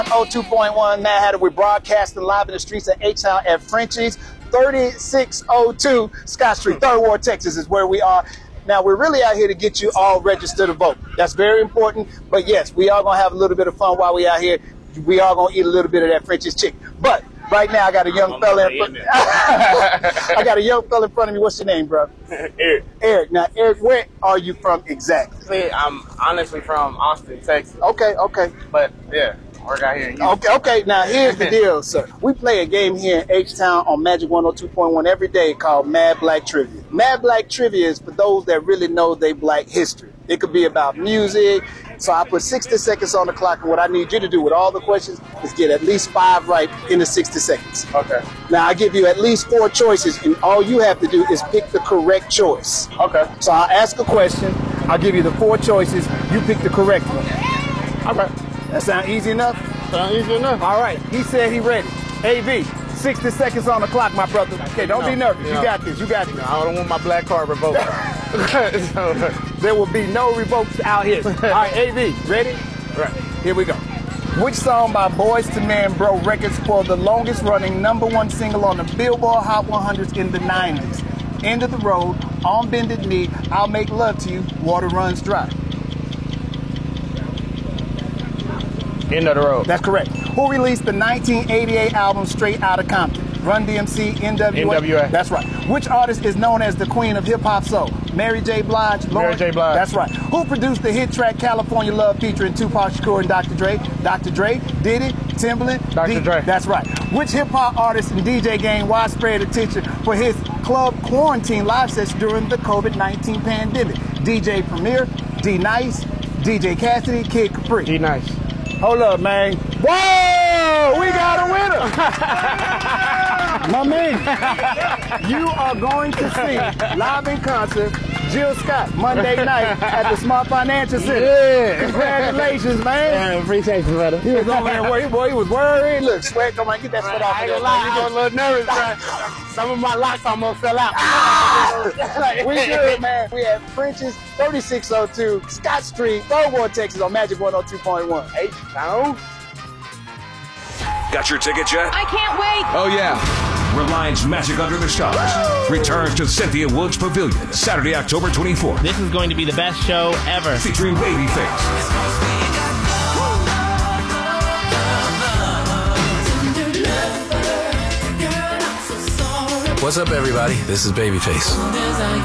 102.1 Mad Hatter. We're broadcasting live in the streets of H-Town at Frenchie's, 3602 Scott Street, Third Ward, Texas is where we are. Now, we're really out here to get you all registered to vote. That's very important. But yes, we are going to have a little bit of fun while we're out here. We are going to eat a little bit of that Frenchie's chicken. But right now, I got a young fella in front. I got a young fella in front of me. What's your name, bro? Eric. Eric. Now, Eric, where are you from exactly? See, I'm honestly from Austin, Texas. Okay. But yeah, work out here in Houston. Okay. Now, here's the deal, sir. We play a game here in H-Town on Magic 102.1 every day called Mad Black Trivia. Mad Black Trivia is for those that really know they black history. It could be about music. So I put 60 seconds on the clock, and what I need you to do with all the questions is get at least 5 right in the 60 seconds. Okay. Now, I give you at least 4 choices, and all you have to do is pick the correct choice. Okay. So I'll ask a question. I'll give you the 4 choices. You pick the correct one. Okay. That sound easy enough? Sound easy enough. All right. He said he ready. AV, 60 seconds on the clock, my brother. Okay, don't be nervous. You got this. I don't want my black card revoked. There will be no revokes out here. All right, AV, ready? Right. Here we go. Which song by Boyz II Men broke records for the longest running #1 single on the Billboard Hot 100s in the 90s? End of the Road, On Bended Knee, I'll Make Love to You, Water Runs Dry. End of the Road. That's correct. Who released the 1988 album Straight Outta Compton? Run DMC, NWA? NWA. That's right. Which artist is known as the queen of hip-hop soul? Mary J. Blige? Mary J. Blige. That's right. Who produced the hit track California Love featuring Tupac Shakur and Dr. Dre? Dr. Dre, Diddy, Timbaland? Dr. Dre. That's right. Which hip-hop artist and DJ gained widespread attention for his club quarantine live sets during the COVID-19 pandemic? DJ Premier, D-Nice, DJ Cassidy, Kid Capri? D-Nice. Hold up, man. Whoa! We got a winner! My man, you are going to see live in concert Jill Scott Monday night at the Smart Financial Center. Yeah. Congratulations, man. Yeah, appreciate you, brother. He was over there worried. Boy, he was worried. Look, sweat, come on, get that sweat off. I ain't gonna lie, I was a little nervous, bro. Some of my locks almost fell out. We good, man. We at French's, 3602 Scott Street, Third Ward, Texas on Magic 102.1. H-Town. Got your tickets yet? I can't wait. Oh, yeah. Reliance Magic Under the Stars returns to Cynthia Woods Pavilion Saturday, October 24th. This is going to be the best show ever. Featuring Babyface, What's up, everybody? This is Babyface.